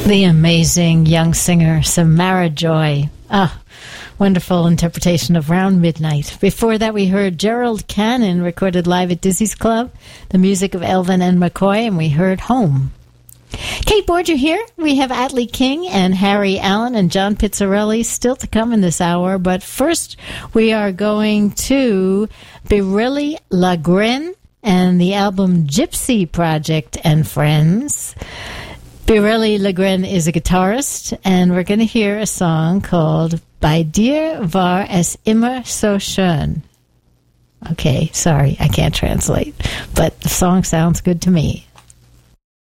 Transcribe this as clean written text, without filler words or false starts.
The amazing young singer Samara Joy. Wonderful interpretation of Round Midnight. Before that, we heard Gerald Cannon recorded live at Dizzy's Club, the music of Elvin and McCoy, and we heard Home. Kate Borger here. We have Atlee King and Harry Allen and John Pizzarelli still to come in this hour, but first we are going to Biréli Lagrène and the album Gypsy Project and Friends. Biréli Lagrène is a guitarist, and we're going to hear a song called Bei dir war es immer so schön. Okay, sorry, I can't translate, but the song sounds good to me.